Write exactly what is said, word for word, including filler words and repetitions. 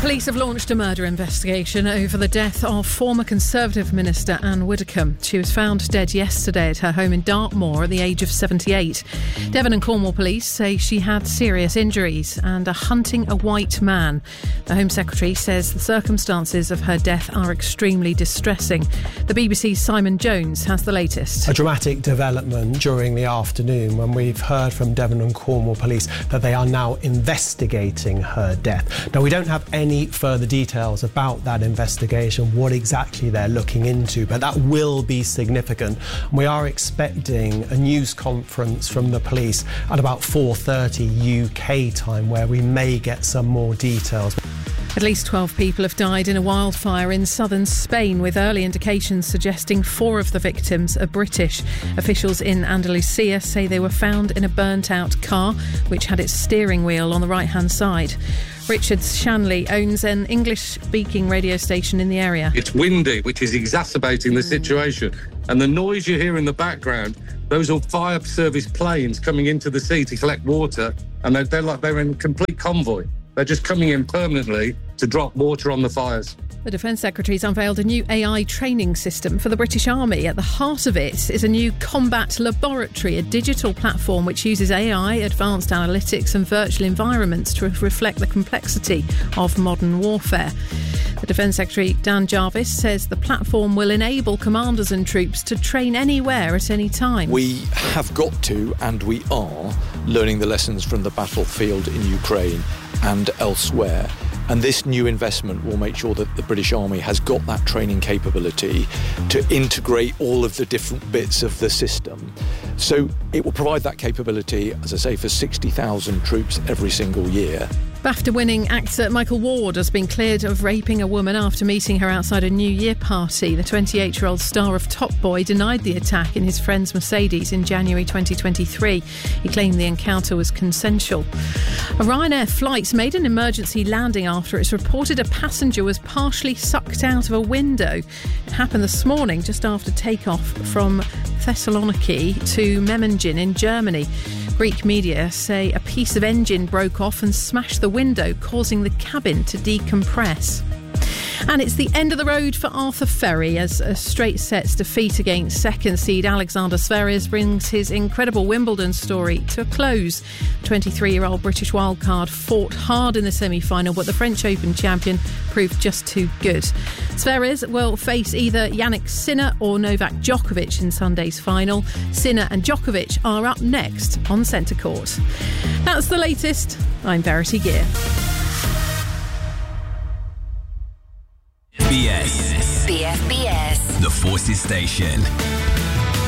Police have launched a murder investigation over the death of former Conservative Minister Anne Widdecombe. She was found dead yesterday at her home in Dartmoor at the age of seventy-eight. Devon and Cornwall Police say she had serious injuries and are hunting a white man. The Home Secretary says the circumstances of her death are extremely distressing. The B B C's Simon Jones has the latest. A dramatic development during the afternoon when we've heard from Devon and Cornwall Police that they are now investigating her death. Now, we don't have any further details about that investigation, what exactly they're looking into, but that will be significant. We are expecting a news conference from the police at about four thirty U K time where we may get some more details. At least twelve people have died in a wildfire in southern Spain, with early indications suggesting four of the victims are British. Officials in Andalusia say they were found in a burnt-out car, which had its steering wheel on the right-hand side. Richard Shanley owns an English-speaking radio station in the area. It's windy, which is exacerbating the situation. And the noise you hear in the background, those are fire service planes coming into the sea to collect water, and they're, they're like they're in complete convoy. They're just coming in permanently to drop water on the fires. The Defence Secretary's unveiled a new A I training system for the British Army. At the heart of it is a new combat laboratory, a digital platform which uses A I, advanced analytics and virtual environments to reflect the complexity of modern warfare. The Defence Secretary, Dan Jarvis, says the platform will enable commanders and troops to train anywhere at any time. We have got to, and we are, learning the lessons from the battlefield in Ukraine and elsewhere. And this new investment will make sure that the British Army has got that training capability to integrate all of the different bits of the system. So it will provide that capability, as I say, for sixty thousand troops every single year. BAFTA-winning actor Michael Ward has been cleared of raping a woman after meeting her outside a New Year party. The twenty-eight-year-old star of Top Boy denied the attack in his friend's Mercedes in January twenty twenty-three. He claimed the encounter was consensual. A Ryanair flight made an emergency landing after it's reported a passenger was partially sucked out of a window. It happened this morning just after takeoff from Thessaloniki to Memmingen in Germany. Greek media say a piece of engine broke off and smashed the window, causing the cabin to decompress. And it's the end of the road for Arthur Ferry as a straight sets defeat against second seed Alexander Zverev brings his incredible Wimbledon story to a close. The twenty-three-year-old British wildcard fought hard in the semi-final, but the French Open champion proved just too good. Zverev will face either Jannik Sinner or Novak Djokovic in Sunday's final. Sinner and Djokovic are up next on Centre Court. That's the latest. I'm Verity Gear. B S. B F B S. The Forces Station.